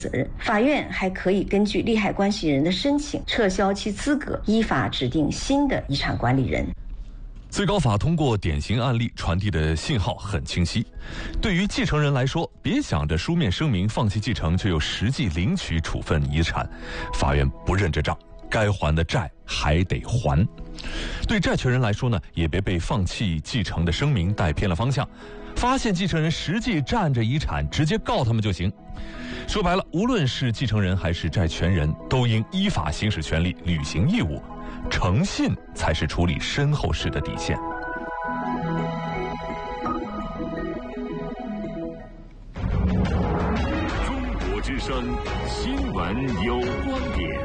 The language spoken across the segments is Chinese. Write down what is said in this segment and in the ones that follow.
责任。法院还可以根据利害关系人的申请，撤销其资格，依法指定新的遗产管理人。 最高法通过典型案例传递的信号很清晰，对于继承人来说，别想着书面声明放弃继承就有实际领取处分遗产，法院不认这账，该还的债还得还。对债权人来说呢，也别被放弃继承的声明带偏了方向，发现继承人实际占着遗产，直接告他们就行。说白了，无论是继承人还是债权人，都应依法行使权利，履行义务。诚信才是处理身后事的底线。 中国之声新闻有观点。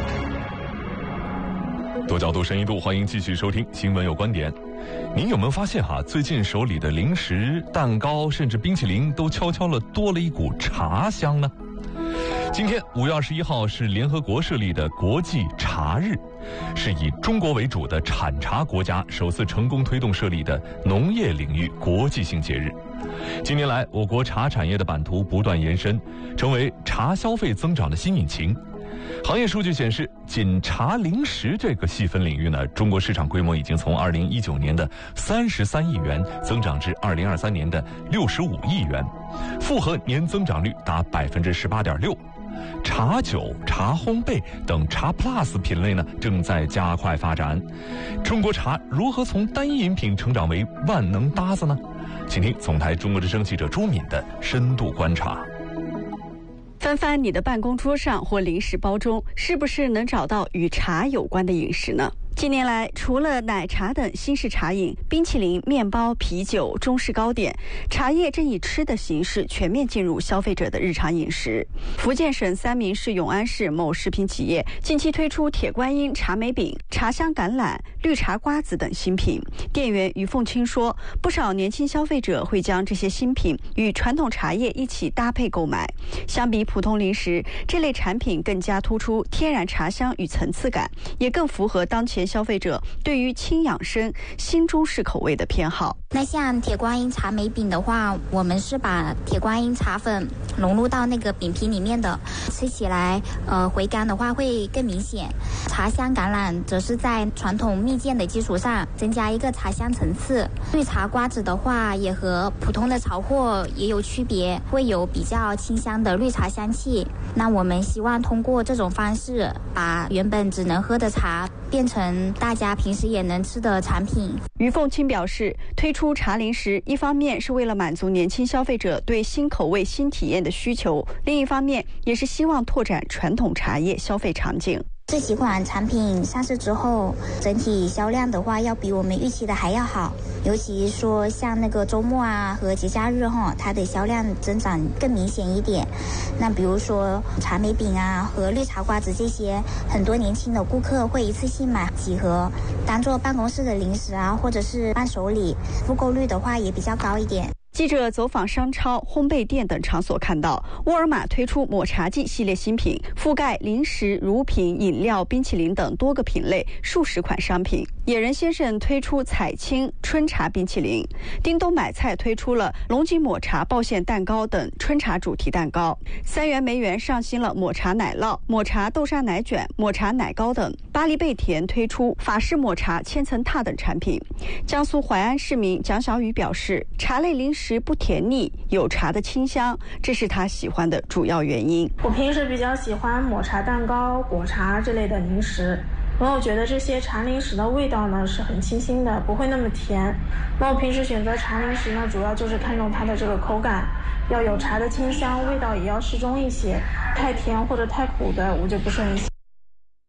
多角度深一度，欢迎继续收听新闻有观点。您有没有发现最近手里的零食、蛋糕甚至冰淇淋都悄悄多了一股茶香呢？今天5月21号是联合国设立的国际茶日，是以中国为主的产茶国家首次成功推动设立的农业领域国际性节日。近年来，我国茶产业的版图不断延伸，成为茶消费增长的新引擎。行业数据显示，仅茶零食这个细分领域呢，中国市场规模已经从2019年的33亿元增长至2023年的65亿元，复合年增长率达18.6%。茶酒、茶烘焙等茶 Plus 品类呢，正在加快发展。中国茶如何从单一饮品成长为万能搭子呢？请听总台中国之声记者朱敏的深度观察。 翻翻你的办公桌上或零食包中，是不是能找到与茶有关的饮食呢？近年来，除了奶茶等新式茶饮、冰淇淋、面包、啤酒、中式糕点，茶叶正以吃的形式全面进入消费者的日常饮食。福建省三明市永安市某食品企业近期推出铁观音茶梅饼、茶香橄榄、绿茶瓜子等新品。店员于凤清说，不少年轻消费者会将这些新品与传统茶叶一起搭配购买。相比普通零食，这类产品更加突出天然茶香与层次感，也更符合当前消费者对于轻养生、新中式口味的偏好。 那像铁观音茶梅饼的话，我们是把铁观音茶粉融入到那个饼皮里面的，吃起来回甘的话会更明显。茶香橄榄则是在传统蜜饯的基础上增加一个茶香层次。绿茶瓜子的话也和普通的潮货也有区别，会有比较清香的绿茶香气。那我们希望通过这种方式，把原本只能喝的茶变成大家平时也能吃的产品。 于凤清表示，推出茶零食，一方面是为了满足年轻消费者对新口味、新体验的需求，另一方面也是希望拓展传统茶叶消费场景。 这几款产品上市之后，整体销量的话要比我们预期的还要好，尤其说像那个周末啊和节假日它的销量增长更明显一点。那比如说茶梅饼啊和绿茶瓜子这些，很多年轻的顾客会一次性买几盒，当做办公室的零食啊，或者是伴手礼，复购率的话也比较高一点。 记者走访商超、烘焙店等场所看到，沃尔玛推出抹茶季系列新品，覆盖零食、乳品、饮料、冰淇淋等多个品类，数十款商品。野人先生推出彩青春茶冰淇淋，叮咚买菜推出了龙井抹茶爆馅蛋糕等春茶主题蛋糕。三元梅园上新了抹茶奶酪、抹茶豆沙奶卷、抹茶奶糕等。巴黎贝甜推出法式抹茶千层塔等产品。江苏淮安市民蒋小雨表示，茶类零食不甜腻，有茶的清香，这是他喜欢的主要原因。 我平时比较喜欢抹茶蛋糕、果茶这类的零食，因为我觉得这些茶零食的味道呢是很清新的，不会那么甜。那我平时选择茶零食呢，主要就是看重它的这个口感，要有茶的清香，味道也要适中一些，太甜或者太苦的我就不是很喜